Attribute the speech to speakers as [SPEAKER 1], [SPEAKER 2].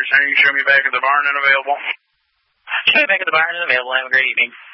[SPEAKER 1] Center. You can show me back at the barn and available.
[SPEAKER 2] Show me back at the barn and available. Have a great evening.